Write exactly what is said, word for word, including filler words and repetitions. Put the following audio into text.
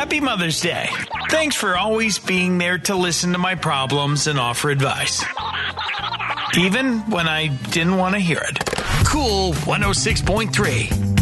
Happy Mother's Day. Thanks for always being there to listen to my problems and offer advice. Even when I didn't want to hear it. Cool one oh six point three.